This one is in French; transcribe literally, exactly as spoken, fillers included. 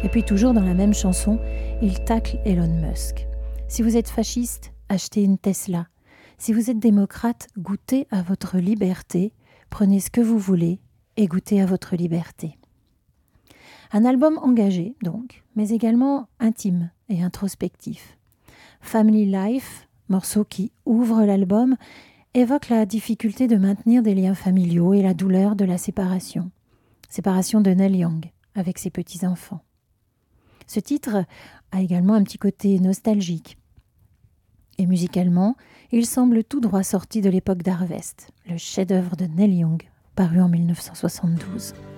Et puis toujours dans la même chanson, il tacle Elon Musk. Si vous êtes fasciste, achetez une Tesla. Si vous êtes démocrate, goûtez à votre liberté, prenez ce que vous voulez et goûtez à votre liberté. Un album engagé, donc, mais également intime et introspectif. Family Life, morceau qui ouvre l'album, évoque la difficulté de maintenir des liens familiaux et la douleur de la séparation. Séparation de Neil Young avec ses petits-enfants. Ce titre a également un petit côté nostalgique. Et musicalement, il semble tout droit sorti de l'époque d'Harvest, le chef-d'œuvre de Neil Young, paru en mille neuf cent soixante-douze.